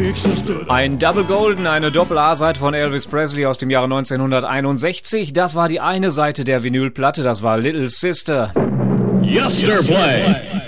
Ein Double Golden, eine Doppel-A-Seite von Elvis Presley aus dem Jahre 1961. Das war die eine Seite der Vinylplatte, das war Little Sister. Yesterplay.